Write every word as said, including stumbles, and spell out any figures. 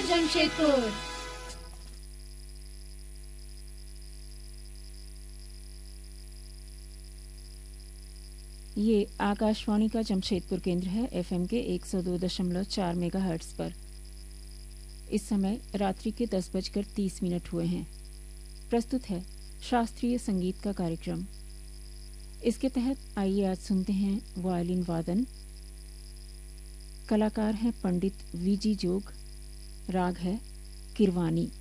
जमशेदपुर। ये आकाशवाणी का जमशेदपुर केंद्र है एफएम के एक सौ दो दशमलव चार मेगाहर्ट्ज पर। इस समय रात्रि के दस बजकर तीस मिनट हुए हैं। प्रस्तुत है शास्त्रीय संगीत का कार्यक्रम। इसके तहत आइए आज सुनते हैं वायलिन वादन। कलाकार हैं पंडित वीजी जोग। राग है किरवानी।